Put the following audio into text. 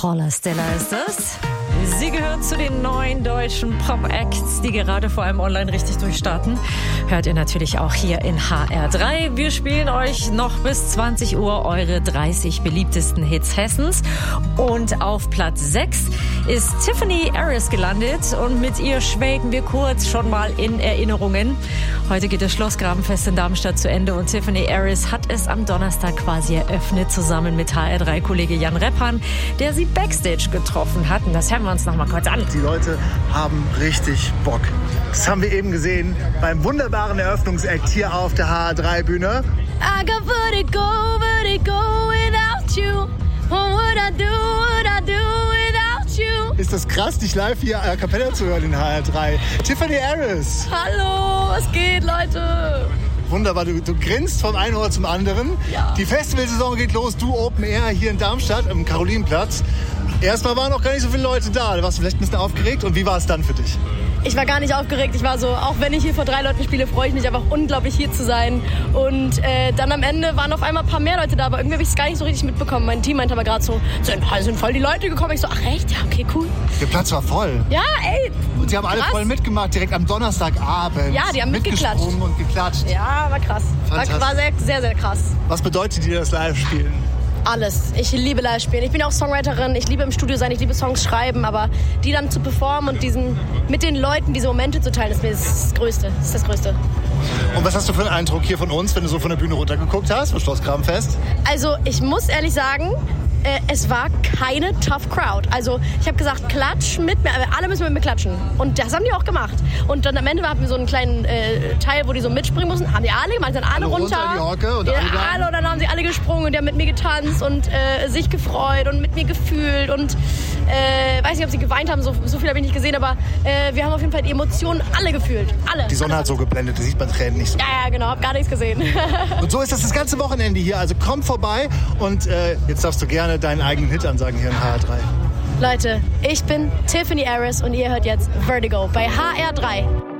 Paula Stella ist es. Sie gehört zu den neuen deutschen Pop-Acts, die gerade vor allem online richtig durchstarten. Hört ihr natürlich auch hier in HR3. Wir spielen euch noch bis 20 Uhr eure 30 beliebtesten Hits Hessens. Und auf Platz 6 ist Tiffany Harris gelandet. Und mit ihr schwelgen wir kurz schon mal in Erinnerungen. Heute geht das Schlossgrabenfest in Darmstadt zu Ende. Und Tiffany Harris hat es am Donnerstag quasi eröffnet, zusammen mit HR3-Kollege Jan Reppan, der sie Backstage getroffen hat. Und das hören wir uns noch mal kurz an. Die Leute haben richtig Bock. Das haben wir eben gesehen beim wunderbaren Eröffnungsakt hier auf der HR3-Bühne. I got vertigo without you. What would I do without you? Ist das krass, dich live hier a cappella zu hören in HR3. Tiffany Harris. Hallo, was geht, Leute? Wunderbar, du grinst vom einen Ohr zum anderen. Ja. Die Festivalsaison geht los, du Open Air hier in Darmstadt am Karolinenplatz. Erstmal waren noch gar nicht so viele Leute da. Warst du vielleicht ein bisschen aufgeregt? Und wie war es dann für dich? Ich war gar nicht aufgeregt. Ich war so, auch wenn ich hier vor 3 Leuten spiele, freue ich mich einfach unglaublich hier zu sein. Und dann am Ende waren auf einmal ein paar mehr Leute da, aber irgendwie habe ich es gar nicht so richtig mitbekommen. Mein Team meinte aber gerade so, sind voll die Leute gekommen. Ich so, ach echt? Ja, okay, cool. Der Platz war voll. Ja, ey. Und sie haben alle voll mitgemacht, direkt am Donnerstagabend. Ja, die haben mitgeklatscht. Und geklatscht. Ja, war krass. War sehr, sehr, sehr krass. Was bedeutet dir das Live-Spielen? Alles. Ich liebe Live-Spielen. Ich bin auch Songwriterin. Ich liebe im Studio sein. Ich liebe Songs schreiben. Aber die dann zu performen und mit den Leuten diese Momente zu teilen, ist das Größte. Das ist das Größte. Und was hast du für einen Eindruck hier von uns, wenn du so von der Bühne runtergeguckt hast, vom Schlossgrabenfest? Also ich muss ehrlich sagen, es war keine tough Crowd. Also ich habe gesagt, klatsch mit mir, alle müssen mit mir klatschen. Und das haben die auch gemacht. Und dann am Ende hatten wir so einen kleinen Teil, wo die so mitspringen mussten. Haben die alle gemacht, dann alle runter. Die Hocke und alle und dann haben sie alle gesprungen und die haben mit mir getanzt und sich gefreut und mit mir gefühlt. Und weiß nicht, ob sie geweint haben, so viel habe ich nicht gesehen, aber wir haben auf jeden Fall die Emotionen alle gefühlt. Alle. Die Sonne hat so geblendet, da sieht man Tränen nicht so. Ja, genau, hab gar nichts gesehen. Und so ist das ganze Wochenende hier. Also komm vorbei und jetzt darfst du gerne deinen eigenen Hit ansagen hier in HR3. Leute, ich bin Tiffany Harris und ihr hört jetzt Vertigo bei HR3.